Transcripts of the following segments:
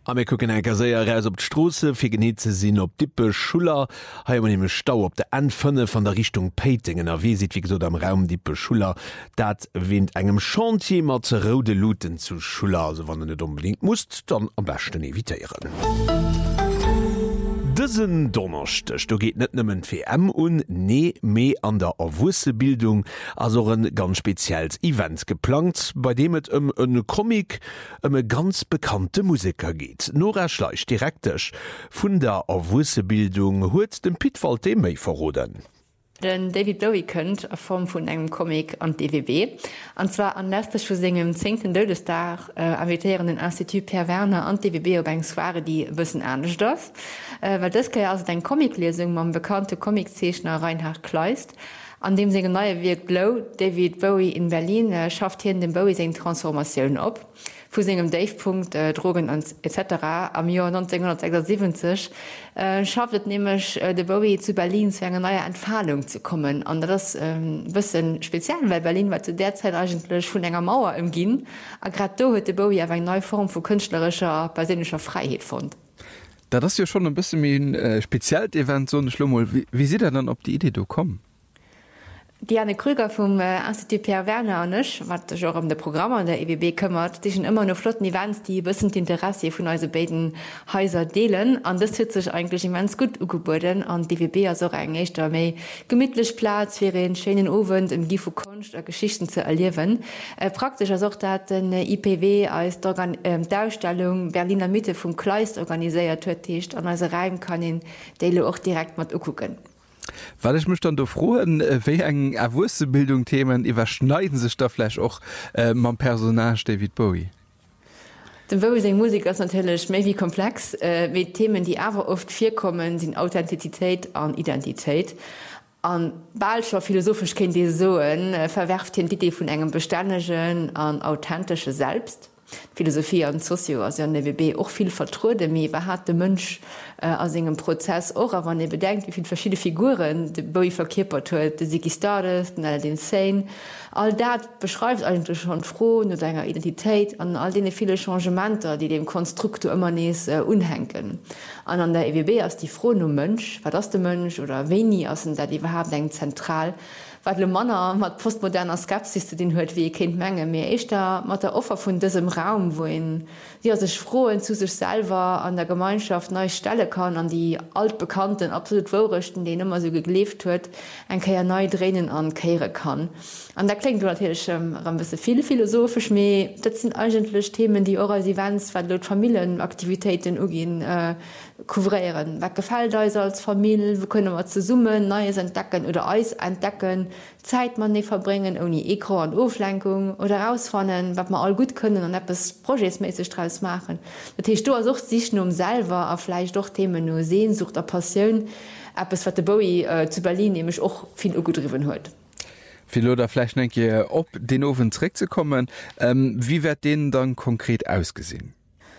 Am gucken enker séier reis op d'Strose fir geneze sinn op Dippe Schuler ha man im Stau op de Anfënne van der Richtung Peitingen wie si wie gesot am Raum Dippe Schuler dat winnt engem Chantier mat ze rode Luten zu Schuler so wann net unbedingt muss dann am besten eviitéieren. Dësen Donnerstech do geht net nëmmen WM nee méi an der Awussebildung also een ganz spezielles Event geplant, bei dem et een Comic e ganz bekannte Musiker geht. Nora Schleich direktech vun der Awussebildung huet dem Pitfall de méi verroden. Den David Bowie kënnt a Form vun engem Comic an DWB. Und zwar an nächste Schu singem 10. Dödestag invitieren den Institut Per Werner an DWB op eng Soire, die bëssen ernstnecht das. Weil das kann ja also dein Comiclesung man bekannte Comiczeichner Reinhard Kleist. An dem se neue Wirk Glow, David Bowie in Berlin schafft hier den Bowie seg Transformationioun op. Fu segem Davepunkt Drogen etc. am Jahr 1976 schaffet nämlich de Bowie zu Berlin zu enger neue Entfalung zu kommen. An das bisssen speziell, weil Berlin war zu der Zeit eigentlich vun enger Mauer im Ginn. A grad do huet de Bowie eng neue Form vu künstlerischer persönlicher Freiheit fand. Da das ja schon ein bisschen wie ein Spezialevent so ein Schlummel. Wie sieht er dann, ob die Idee do kommen? Diane Krüger vom Institut Per Werner anch, wat auch um de Programm an der EWB kümmert, die schon immer nur flotten Events, die bëssen die Interesse vun euse beiden Häuser deelen. An das hue sich eigentlich immens gut ugeboden an DWB as eigentlich da méi gemidtlech Platz fir en schönen Owen im Gifu Kunst a Geschichten zu erliewen. Praktisch as dat den IPW als Darstellung Berliner Mitte vum Kleist organiiséiert huecht an als Reim kann in Dele auch direkt mat ukucken. Weil ich mich dann do frohen wie eng Awussebildung Themen überschneiden sich da vielleicht auch man Personage David Bowie. Den Bowie seg Musik ist natürlich méi wie komplex mit Themen, die aber oft vorkommen, sind Authentizität an Identität. An Balscher philosophisch kennt die Soen verwerft die Idee von engem beständigen an authentische Selbst. Philosophie an Sozio as an DWB och viel vertrude méi hat de Mënsch as engem Prozess och a wann e bedenkt, wie verschiedene Figuren de Bowie verkkepert huet, de Ziggy Stardust, den Sane. All dat beschreibt eigentlich schon froh no enger Identität an all dee viele Changementer, die dem Konstruktor immer nees unhenken. An der EWB ass die froh no Mënsch, war das de Mënsch oder weni assen dat die überhaupt eng zentral. Le Manner mat postmoderner Skepsis den huet wie kind Menge mir ich da mat der Opfer vun diesem Raum, wohin die sech frohen zu sich selber an der Gemeinschaft neu stelle kann, an die altbekannten absolut Wohlrichten, den immer so gelebt huet, en ka ja neu drinnen ankehre kann. An der klingt natürlich bisse viel philosophisch me, dat sind eigentlich Themen, die eure Events laut Familienaktivitäten ugin couvrieren. Was gefällt euch als Familie? Wo können wir zu summen, Neues entdecken oder Eis entdecken? Zeit man nicht verbringen, ohne Ekran und Auflenkung oder rausfahren, was wir all gut können und etwas projektmäßig draus machen. Das heißt, du suchst sich nur selber, aber vielleicht doch Themen nur Sehnsucht oder Passion. Etwas, was der Bowie zu Berlin nämlich auch viel gut drin hat. Viel oder vielleicht denke ich, ob den Ofen zurückzukommen, wie wird den dann konkret ausgesehen?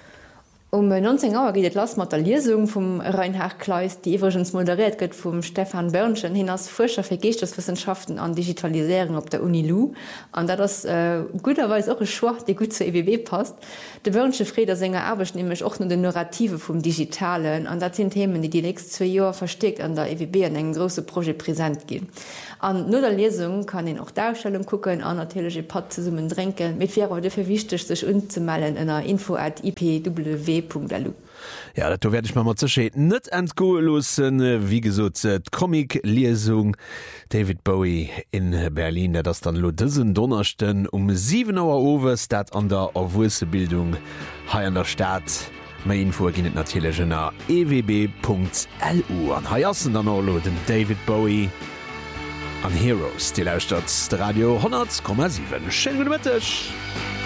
19 Uhr geht las mat der Lesung vom Reinhard Kleist, die iwwergens moderiert gëtt vom Stefan Börnchen hin als Forscher für Geesteswissenschaften an Digitalisierung op der Uni Lu. An da das guterweise auch Schwach, die gut zur EWW passt. De Börnsche Freder Sänger Erbecht nämlich auch nur de Narrative vom Digitalen. An dat sind Themen, die nächsten 2 Jahre versteckt an der EWB an eng große Projekt präsent gehen. An nur der Lesung kann den auch Darstellung gucken, an natürlich Pat zu summen trinken. Mit wäre dafür wichtig, sich unzumelden in der info@ipw. Ja, da werde ich mal zerschäden. Nicht entgoelosen, wie gesagt, Comic-Lesung David Bowie in Berlin, der das dann lo diesen Donnerstag 7 Uhr overs, dat an der Awussebildung hier in der Stadt. Mehr Info geht natürlich nach ewb.lu. An Hayassen dann auch lo den David Bowie an Heroes, die Lausstadt Radio 100,7. Schönen guten Mittag.